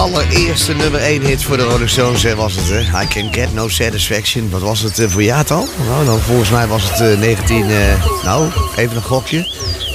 allereerste nummer 1 hit voor de Rolling Stones was het. I Can Get No Satisfaction. Wat was het voor jaartal? Nou, volgens mij was het 19... even een gokje.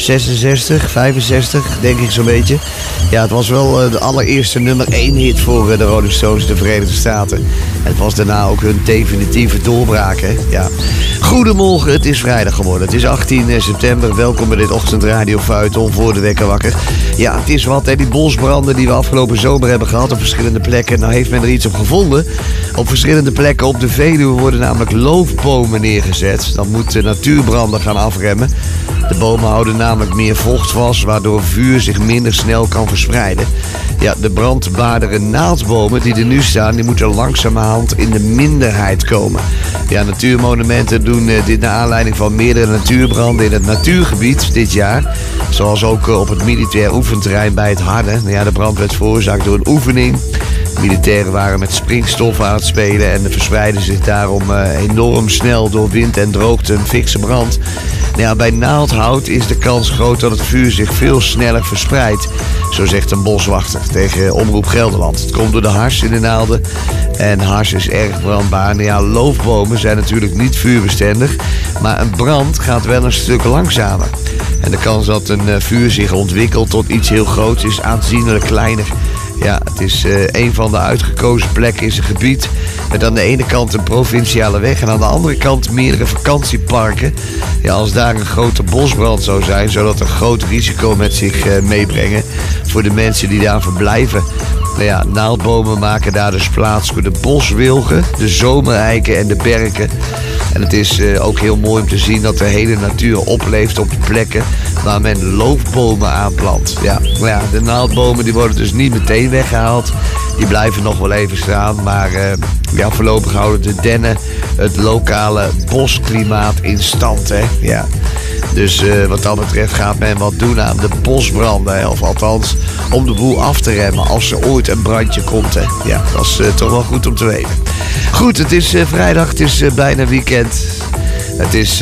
66, 65, denk ik zo'n beetje. Ja, het was wel de allereerste nummer 1 hit voor de Rolling Stones in de Verenigde Staten. En het was daarna ook hun definitieve doorbraak, hè. Ja. Goedemorgen, het is vrijdag geworden. Het is 18 september. Welkom bij dit ochtendradio Feuilleton voor de wekker wakker. Ja, het is wat, hè, die bosbranden die we afgelopen zomer hebben gehad op verschillende plekken. Nou heeft men er iets op gevonden. Op verschillende plekken op de Veluwe worden namelijk loofbomen neergezet. Dan moeten natuurbranden gaan afremmen. De bomen houden namelijk meer vocht vast, waardoor vuur zich minder snel kan verspreiden. Ja, de brandbare naaldbomen die er nu staan, die moeten langzamerhand in de minderheid komen. Ja, natuurmonumenten doen dit naar aanleiding van meerdere natuurbranden in het natuurgebied dit jaar. Zoals ook op het militair oefenterrein bij het Harde. Ja, de brand werd veroorzaakt door een oefening. Militairen waren met springstoffen aan het spelen en verspreidden zich daarom enorm snel door wind en droogte een fikse brand. Ja, bij naaldhout is de kans groot dat het vuur zich veel sneller verspreidt. Zo zegt een boswachter tegen Omroep Gelderland. Het komt door de hars in de naalden. En hars is erg brandbaar. Nou ja, loofbomen zijn natuurlijk niet vuurbestendig. Maar een brand gaat wel een stuk langzamer. En de kans dat een vuur zich ontwikkelt tot iets heel groots is aanzienlijk kleiner. Ja, het is een van de uitgekozen plekken in zijn gebied. Met aan de ene kant een provinciale weg en aan de andere kant meerdere vakantieparken. Ja, als daar een grote bosbrand zou zijn, zou dat een groot risico met zich meebrengen voor de mensen die daar verblijven. Nou ja, naaldbomen maken daar dus plaats voor de boswilgen, de zomereiken en de berken. En het is ook heel mooi om te zien dat de hele natuur opleeft op de plekken waar men loofbomen aanplant. Ja, maar ja, de naaldbomen die worden dus niet meteen weggehaald. Die blijven nog wel even staan, maar ja, voorlopig houden de dennen het lokale bosklimaat in stand, hè. Ja. Dus wat dat betreft gaat men wat doen aan de bosbranden, hè? Of althans om de boel af te remmen als er ooit een brandje komt, hè. Ja, dat is toch wel goed om te weten. Goed, het is vrijdag, het is bijna weekend. Het is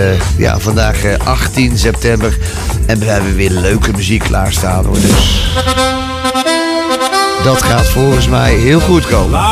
vandaag 18 september en we hebben weer leuke muziek klaarstaan, hoor. Dus dat gaat volgens mij heel goed komen.